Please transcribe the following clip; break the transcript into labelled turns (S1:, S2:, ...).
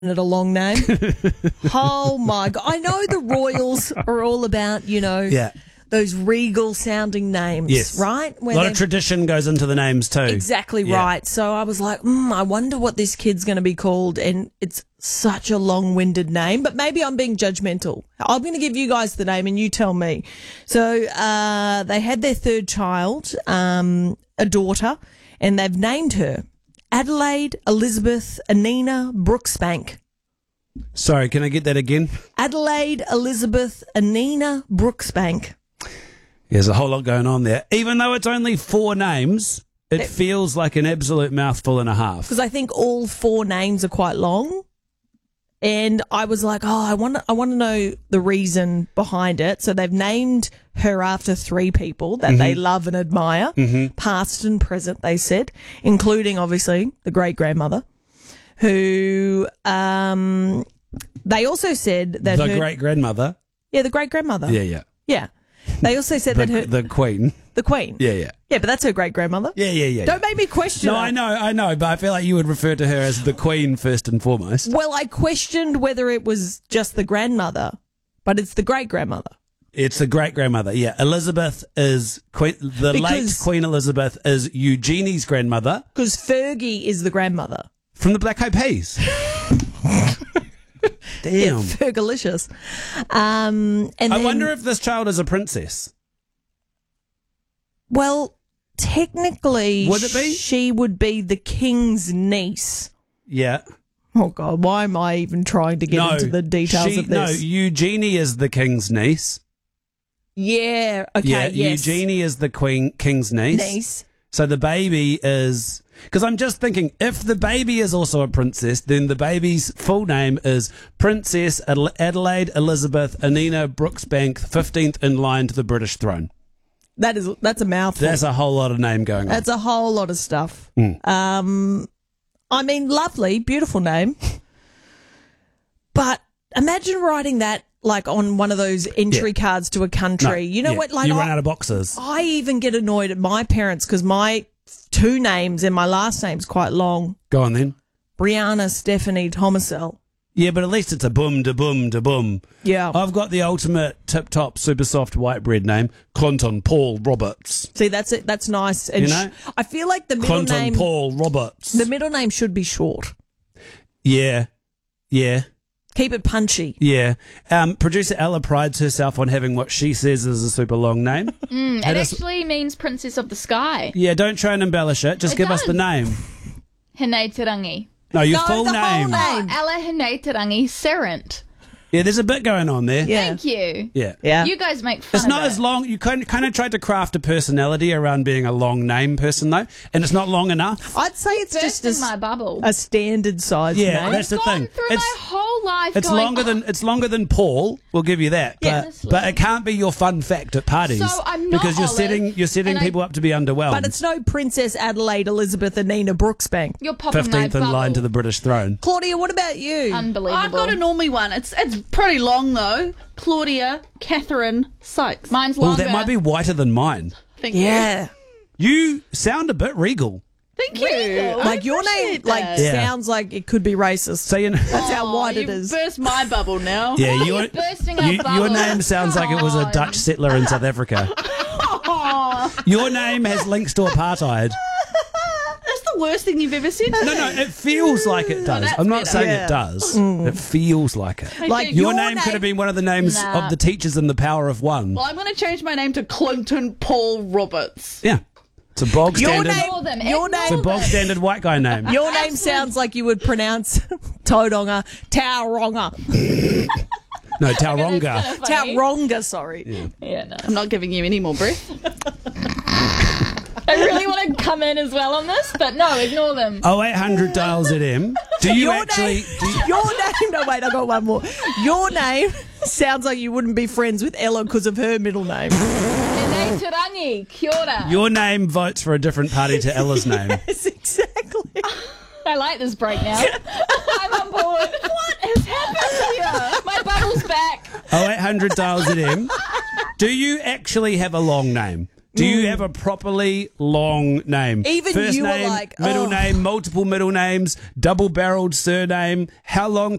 S1: it a long name. Oh my God. I know the Royals are all about,
S2: Yeah.
S1: those regal sounding names,
S2: Yes.
S1: right?
S2: A lot of tradition goes into the names too.
S1: Exactly
S2: Yeah.
S1: right. So I was like, I wonder what this kid's going to be called. And it's such a long-winded name, but maybe I'm being judgmental. I'm going to give you guys the name and you tell me. So they had their third child, a daughter, and they've named her Adelaide Elizabeth Anina Brooksbank.
S2: Sorry, can I get that again?
S1: Adelaide Elizabeth Anina Brooksbank.
S2: There's a whole lot going on there. Even though it's only 4 names, it feels like an absolute mouthful and a half.
S1: Because I think all 4 names are quite long. And I was like, I want to know the reason behind it. So they've named her after 3 people that they love and admire, past and present, they said, including obviously the great-grandmother, who they also said that
S2: The great-grandmother?
S1: Yeah, the great-grandmother.
S2: Yeah.
S1: Yeah. They also said that her...
S2: The Queen.
S1: The Queen.
S2: Yeah.
S1: Yeah, but that's her great-grandmother.
S2: Yeah.
S1: Don't make me question
S2: No,
S1: her.
S2: I know, but I feel like you would refer to her as the Queen first and foremost.
S1: Well, I questioned whether it was just the grandmother, but it's the great-grandmother.
S2: It's the great-grandmother, yeah. Elizabeth is... late Queen Elizabeth is Eugenie's grandmother.
S1: Because Fergie is the grandmother.
S2: From the Black Eyed Peas. Damn.
S1: Yeah, Fergalicious. And
S2: I
S1: then,
S2: wonder if this child is a princess.
S1: Well, technically,
S2: Would it be?
S1: she would be the king's niece.
S2: Yeah.
S1: Oh, God, why am I even trying to get into the details of this?
S2: No, Eugenie is the king's niece.
S1: Yeah, okay,
S2: Yeah,
S1: yes.
S2: Eugenie is the king's niece.
S1: Niece.
S2: So the baby is... Because I'm just thinking, if the baby is also a princess, then the baby's full name is Princess Adelaide Elizabeth Anina Brooksbank, 15th in line to the British throne.
S1: That's a mouthful.
S2: That's a whole lot of name going on.
S1: That's a whole lot of stuff. I mean, lovely, beautiful name. But imagine writing that like on one of those entry cards to a country. You know what? Like
S2: you run out of boxes.
S1: I even get annoyed at my parents because my 2 names and my last name's quite long.
S2: Go on then.
S1: Brianna Stephanie Thomasell.
S2: Yeah, but at least it's a boom da boom da boom.
S1: Yeah.
S2: I've got the ultimate tip top super soft white bread name, Clinton Paul Roberts.
S1: See, that's it. That's nice. And
S2: You know?
S1: I feel like the middle
S2: Clinton
S1: name.
S2: Paul Roberts.
S1: The middle name should be short.
S2: Yeah.
S1: Keep it punchy.
S2: Yeah. Producer Ella prides herself on having what she says is a super long name.
S3: It actually means Princess of the Sky.
S2: Yeah, don't try and embellish it. Just
S3: It
S2: give us the
S3: does.
S2: name.
S3: Hene Tarangi.
S2: No, your
S1: No,
S2: full
S1: the whole
S2: name.
S1: name.
S3: Ella Hene Tarangi Serent.
S2: Yeah, there's a bit going on there.
S1: Yeah.
S3: Thank you.
S2: Yeah.
S1: Yeah.
S3: You guys make fun
S2: It's
S3: of
S2: not
S3: it.
S2: as long. You kind of tried to craft a personality around being a long name person, though, and it's not long enough.
S1: I'd say it's
S3: Burst
S1: just
S3: in my bubble.
S1: a standard size
S2: Yeah,
S1: name.
S2: that's the
S3: Gone
S2: thing.
S3: through my whole life
S2: It's
S3: going,
S2: longer than Paul. We'll give you that.
S1: Yeah.
S2: But it can't be your fun fact at parties.
S3: So I'm not
S2: because you're
S3: Olive,
S2: setting
S3: and
S2: people up to be underwhelmed.
S1: But it's no Princess Adelaide Elizabeth Anina Brooksbank.
S3: You're popping my
S2: 15th in
S3: bubble.
S2: line to the British throne.
S1: Claudia, what about you?
S3: Unbelievable.
S4: I've got a normally one. It's pretty long though. Claudia Catherine Sykes.
S3: Mine's
S2: Well,
S3: longer.
S2: that might be whiter than mine.
S4: Thank you.
S1: yeah.
S2: You sound a bit regal.
S4: Thank you.
S1: Like your name
S2: Yeah.
S1: sounds like it could be racist.
S2: Saying,
S1: That's how wide it
S4: You
S1: is.
S4: burst my bubble now.
S2: yeah,
S3: You're bursting our
S2: your
S3: bubble.
S2: name sounds like it was a
S3: Come
S2: Dutch settler in South Africa. Your name has links to apartheid.
S4: That's the worst thing you've ever said.
S2: No, it feels like it does.
S4: that's
S2: I'm not
S4: better.
S2: saying
S1: Yeah.
S2: it does. It feels like it.
S1: Like
S2: Your name could have been one of the names
S3: Nah.
S2: of the teachers in The Power of One.
S4: Well, I'm going to change my name to Clinton Paul Roberts.
S2: Yeah. It's a bog
S1: Your
S2: standard.
S1: name-
S3: Ignore them.
S1: Your
S3: Ignore
S2: It's a
S1: name-
S3: them.
S2: bog standard white guy name.
S1: Your name sounds like you would pronounce Tauranga, Tauranga,
S2: No, Tauranga.
S3: Funny.
S1: Tauranga. Sorry.
S3: Yeah, no.
S4: I'm not giving you any more breath.
S3: I really want to come in as well on this, but no, ignore them.
S2: 0800 dial ZM. Do you
S1: Your
S2: actually?
S1: name. Your name. No, wait. I got one more. Your name sounds like you wouldn't be friends with Ella because of her middle name.
S3: Hene Tarangi. Kia ora.
S2: Your name votes for a different party to Ella's name.
S1: Yes, exactly.
S3: I like this break now. I'm on board. What has happened here? My bubble's back.
S2: 0800 dial ZM. Do you actually have a long name? Do you have a properly long name?
S1: Even
S2: First
S1: you were
S2: name,
S1: like,
S2: middle
S1: oh.
S2: name, multiple middle names, double-barreled surname. How long